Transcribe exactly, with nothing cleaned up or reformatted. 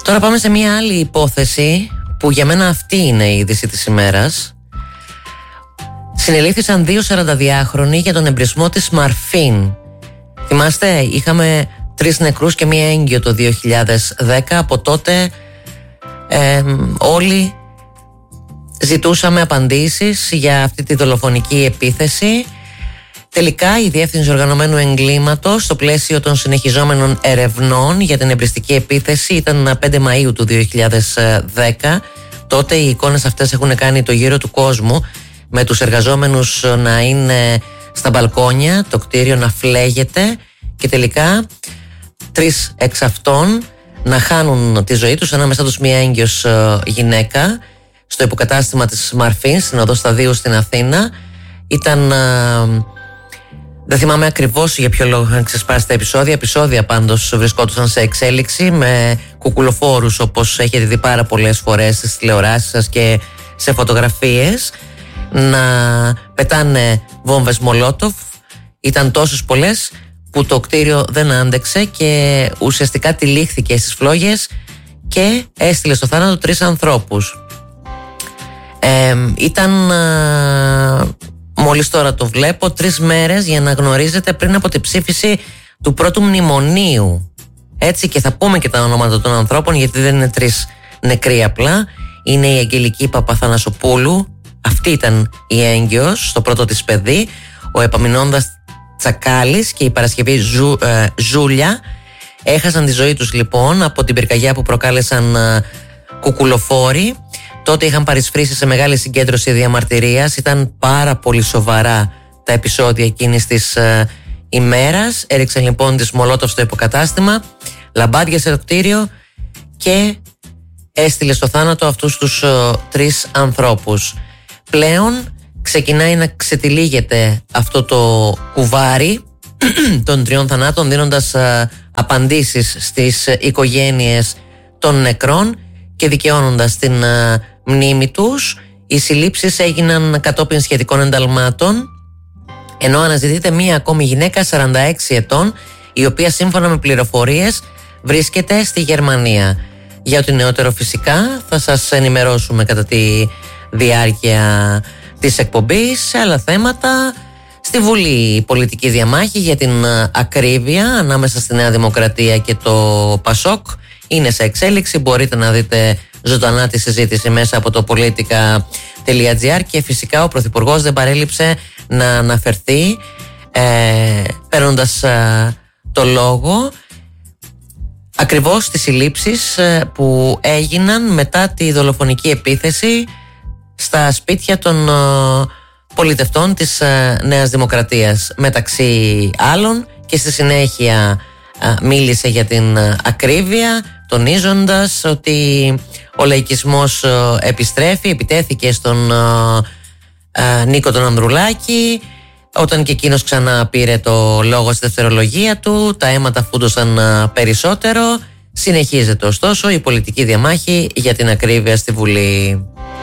Τώρα πάμε σε μια άλλη υπόθεση που για μένα αυτή είναι η είδηση της ημέρας. Συνελήφθησαν δύο σαρανταδυάχρονοι για τον εμπρισμό της Μαρφίν. Θυμάστε, είχαμε τρεις νεκρούς και μία έγκυο το δύο χιλιάδες δέκα. Από τότε ε, όλοι ζητούσαμε απαντήσεις για αυτή τη δολοφονική επίθεση. Τελικά η Διεύθυνση Οργανωμένου Εγκλήματος, στο πλαίσιο των συνεχιζόμενων ερευνών για την εμπριστική επίθεση, ήταν πέντε Μαΐου του δύο χιλιάδες δέκα. Τότε οι εικόνες αυτές έχουν κάνει το γύρο του κόσμου, με τους εργαζόμενους να είναι στα μπαλκόνια, το κτίριο να φλέγεται και τελικά τρεις εξ αυτών να χάνουν τη ζωή τους, ανάμεσά τους μία έγκυος γυναίκα, στο υποκατάστημα της Μαρφίν, στην οδό Σταδίου στην Αθήνα. Ήταν... Δεν θυμάμαι ακριβώς για ποιο λόγο είχαν ξεσπάσει τα επεισόδια. Επεισόδια πάντως βρισκόντουσαν σε εξέλιξη με κουκουλοφόρους, όπως έχετε δει πάρα πολλές φορές στις τηλεοράσεις σας και σε φωτογραφίες, να πετάνε βόμβες Μολότοφ. Ήταν τόσες πολλές που το κτίριο δεν άντεξε και ουσιαστικά τυλίχθηκε στις φλόγες και έστειλε στο θάνατο τρεις ανθρώπους. Ε, ήταν... Μόλις τώρα το βλέπω, τρεις μέρες για να γνωρίζετε πριν από την ψήφιση του πρώτου μνημονίου. Έτσι, και θα πούμε και τα ονόματα των ανθρώπων, γιατί δεν είναι τρεις νεκροί απλά. Είναι η Αγγελική Παπαθανασοπούλου, αυτή ήταν η έγκυος στο πρώτο της παιδί, ο Επαμεινώντας Τσακάλης και η Παρασκευή Ζου, ε, Ζούλια. Έχασαν τη ζωή τους λοιπόν από την πυρκαγιά που προκάλεσαν ε, κουκουλοφόροι. Τότε είχαν παρισφρήσει σε μεγάλη συγκέντρωση διαμαρτυρίας. Ήταν πάρα πολύ σοβαρά τα επεισόδια εκείνης της ε, ημέρας. Έριξαν λοιπόν τις Μολότοφ στο υποκατάστημα, λαμπάδιασε το κτίριο και έστειλε στο θάνατο αυτούς τους ε, τρεις ανθρώπους. Πλέον ξεκινάει να ξετυλίγεται αυτό το κουβάρι των τριών θανάτων, δίνοντας ε, απαντήσεις στις ε, οικογένειες των νεκρών και δικαιώνοντας την ε, μνήμη τους. Οι συλλήψεις έγιναν κατόπιν σχετικών ενταλμάτων, ενώ αναζητείται μία ακόμη γυναίκα σαράντα έξι ετών, η οποία σύμφωνα με πληροφορίες βρίσκεται στη Γερμανία. Για ό,τι νεότερο φυσικά θα σας ενημερώσουμε κατά τη διάρκεια της εκπομπής. Σε άλλα θέματα, στη Βουλή η πολιτική διαμάχη για την ακρίβεια ανάμεσα στη Νέα Δημοκρατία και το Πασόκ είναι σε εξέλιξη. Μπορείτε να δείτε ζωντανά τη συζήτηση μέσα από το politica τελεία gr και φυσικά ο Πρωθυπουργός δεν παρέλειψε να αναφερθεί ε, παίρνοντας ε, το λόγο ακριβώς στις συλλήψεις ε, που έγιναν μετά τη δολοφονική επίθεση στα σπίτια των ε, πολιτευτών της ε, Νέας Δημοκρατίας, μεταξύ άλλων, και στη συνέχεια ε, μίλησε για την ε, ακρίβεια, τονίζοντας ότι ο λαϊκισμός επιστρέφει. Επιτέθηκε στον ε, Νίκο τον Ανδρουλάκη, όταν και εκείνος ξανά πήρε το λόγο στη δευτερολογία του. Τα αίματα φούντωσαν ε, περισσότερο. Συνεχίζεται ωστόσο η πολιτική διαμάχη για την ακρίβεια στη Βουλή.